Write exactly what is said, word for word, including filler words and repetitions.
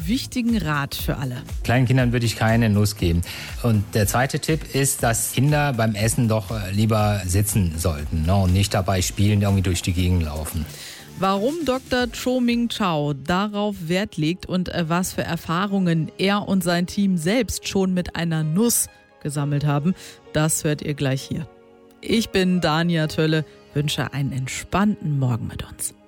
einen wichtigen Rat für alle. Kleinen Kindern würde ich keine Nuss geben. Und der zweite Tipp ist, dass Kinder beim Essen doch lieber sitzen sollten, ne, und nicht dabei spielen, irgendwie durch die Gegend laufen. Warum Doktor Cho-Ming Chow darauf Wert legt und was für Erfahrungen er und sein Team selbst schon mit einer Nuss gesammelt haben, das hört ihr gleich hier. Ich bin Dania Tölle, wünsche einen entspannten Morgen mit uns.